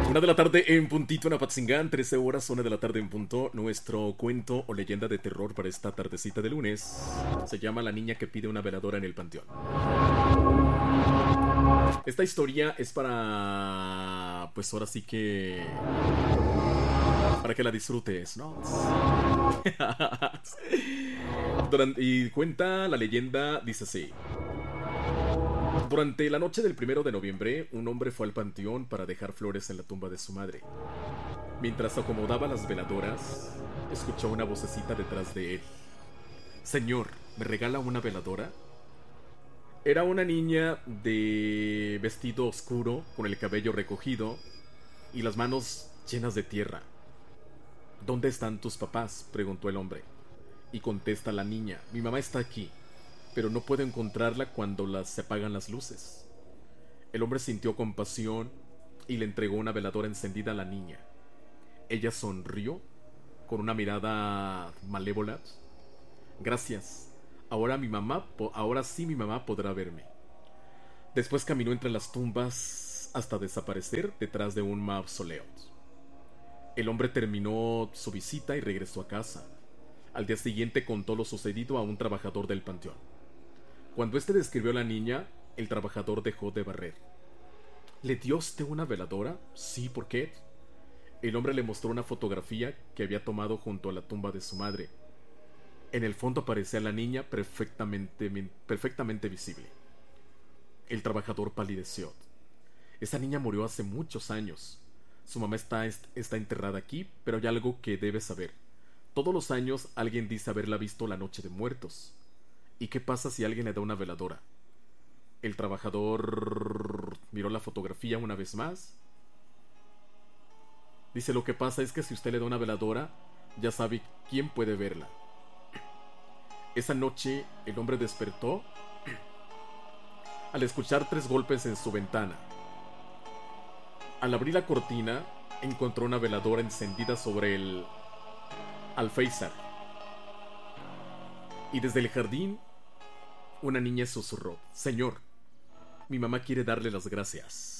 Una de la tarde en puntito en Apatzingán, 13 horas, 1 de la tarde en punto. Nuestro cuento o leyenda de terror para esta tardecita de lunes se llama La niña que pide una veladora en el panteón. Esta historia es para... pues ahora sí que... para que la disfrutes, ¿no? Y cuenta la leyenda, dice así. Durante la noche del 1 de noviembre, un hombre fue al panteón para dejar flores en la tumba de su madre. Mientras acomodaba las veladoras, escuchó una vocecita detrás de él. Señor, ¿me regala una veladora? Era una niña de vestido oscuro, con el cabello recogido y las manos llenas de tierra. ¿Dónde están tus papás?, preguntó el hombre. Y contesta la niña, mi mamá está aquí, pero no puedo encontrarla cuando se apagan las luces. El hombre sintió compasión y le entregó una veladora encendida a la niña. Ella sonrió con una mirada malévola. Gracias. Ahora sí mi mamá podrá verme. Después caminó entre las tumbas hasta desaparecer detrás de un mausoleo. El hombre terminó su visita y regresó a casa. Al día siguiente contó lo sucedido a un trabajador del panteón. Cuando este describió a la niña, el trabajador dejó de barrer. ¿Le dio usted una veladora? Sí, ¿por qué? El hombre le mostró una fotografía que había tomado junto a la tumba de su madre. En el fondo aparecía la niña perfectamente visible. El trabajador palideció. Esa niña murió hace muchos años. Su mamá está enterrada aquí, pero hay algo que debe saber. Todos los años alguien dice haberla visto la noche de muertos. ¿Y qué pasa si alguien le da una veladora? El trabajador miró la fotografía una vez más. Dice, lo que pasa es que si usted le da una veladora, ya sabe quién puede verla. Esa noche el hombre despertó al escuchar 3 golpes en su ventana. Al abrir la cortina, encontró una veladora encendida sobre el alféizar. Y desde el jardín, una niña susurró, Señor, mi mamá quiere darle las gracias.